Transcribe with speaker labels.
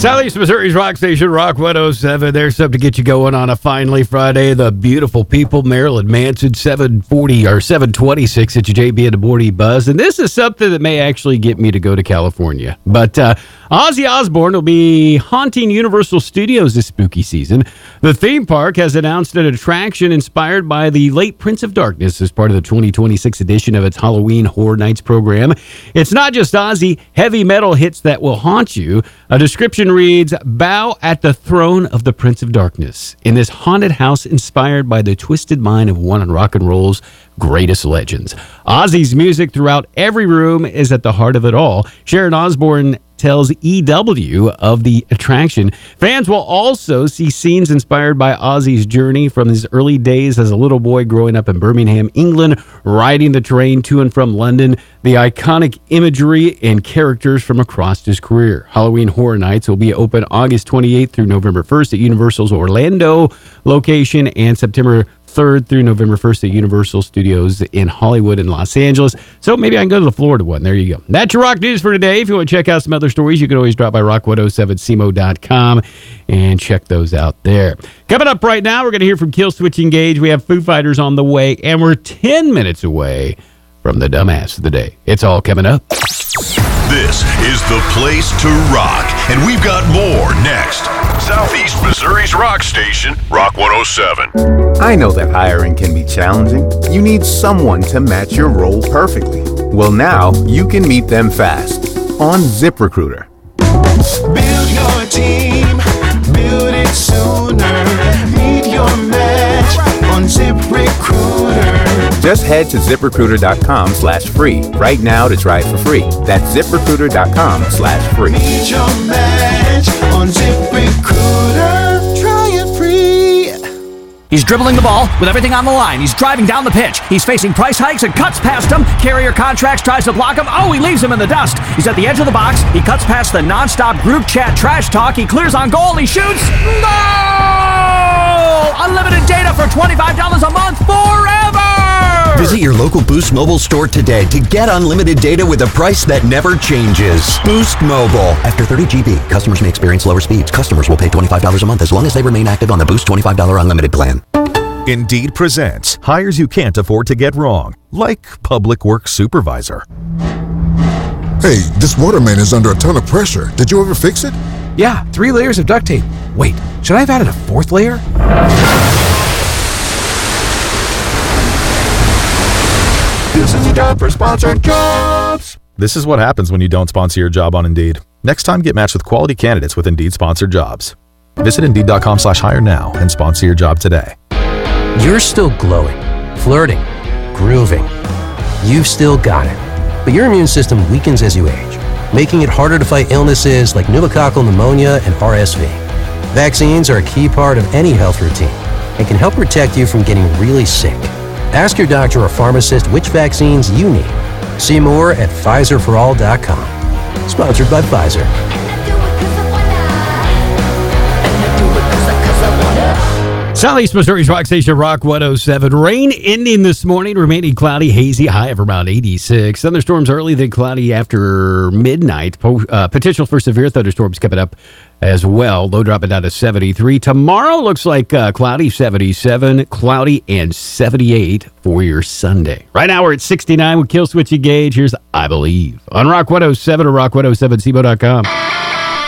Speaker 1: Southeast Missouri's Rock Station, Rock 107. There's something to get you going on a finally Friday. The beautiful people, Marilyn Manson, 740 or 726 at your JB and the Morning Buzz. And this is something that may actually get me to go to California. But Ozzy Osbourne will be haunting Universal Studios this spooky season. The theme park has announced an attraction inspired by the late Prince of Darkness as part of the 2026 edition of its Halloween Horror Nights program. It's not just Ozzy, heavy metal hits that will haunt you. A description reads, bow at the throne of the Prince of Darkness in this haunted house inspired by the twisted mind of one of rock and roll's greatest legends. Ozzy's music throughout every room is at the heart of it all. Sharon Osbourne tells EW of the attraction. Fans will also see scenes inspired by Ozzy's journey from his early days as a little boy growing up in Birmingham, England, riding the train to and from London, the iconic imagery and characters from across his career. Halloween Horror Nights will be open August 28th through November 1st at Universal's Orlando location and September 3rd through November 1st at Universal Studios in Hollywood and Los Angeles. So maybe I can go to the Florida one. There you go. That's your rock news for today. If you want to check out some other stories, you can always drop by rock107cmo.com and check those out there. Coming up right now, we're going to hear from Killswitch Engage. We have Foo Fighters on the way, and we're 10 minutes away from the dumbass of the day. It's all coming up.
Speaker 2: This is the place to rock, and we've got more next. Southeast Missouri's rock station, Rock 107.
Speaker 3: I know that hiring can be challenging. You need someone to match your role perfectly. Well, now you can meet them fast on ZipRecruiter.
Speaker 4: Build your team, build it sooner. Meet your match on ZipRecruiter.
Speaker 3: Just head to ZipRecruiter.com/free right now to try it for free. That's ZipRecruiter.com/free.
Speaker 4: Meet your match on ZipRecruiter. Try it free.
Speaker 5: He's dribbling the ball with everything on the line. He's driving down the pitch. He's facing price hikes and cuts past him. Carrier Contracts tries to block him. Oh, he leaves him in the dust. He's at the edge of the box. He cuts past the nonstop group chat trash talk. He clears on goal. He shoots. Goal! Unlimited data for $25 a month forever!
Speaker 6: Visit your local Boost Mobile store today to get unlimited data with a price that never changes. Boost Mobile. After 30 GB, customers may experience lower speeds. Customers will pay $25 a month as long as they remain active on the Boost $25 unlimited plan.
Speaker 7: Indeed presents hires you can't afford to get wrong, like public works supervisor.
Speaker 8: Hey, this water main is under a ton of pressure. Did you ever fix it?
Speaker 9: Yeah, 3 layers of duct tape. Wait, should I have added a 4th layer?
Speaker 4: This is your time for sponsored jobs.
Speaker 7: This is what happens when you don't sponsor your job on Indeed. Next time, get matched with quality candidates with Indeed sponsored jobs. Visit Indeed.com/hire now and sponsor your job today.
Speaker 9: You're still glowing, flirting, grooving. You've still got it. But your immune system weakens as you age, making it harder to fight illnesses like pneumococcal pneumonia and RSV. Vaccines are a key part of any health routine and can help protect you from getting really sick. Ask your doctor or pharmacist which vaccines you need. See more at PfizerForAll.com. Sponsored by Pfizer.
Speaker 1: Southeast Missouri's Rock Station, Rock 107. Rain ending this morning, remaining cloudy, hazy, high of around 86. Thunderstorms early, then cloudy after midnight. Potential for severe thunderstorms coming up as well. Low dropping down to 73. Tomorrow looks like cloudy, 77, cloudy, and 78 for your Sunday. Right now we're at 69 with Killswitch Engage. Here's I Believe on Rock 107 or rock107cmo.com.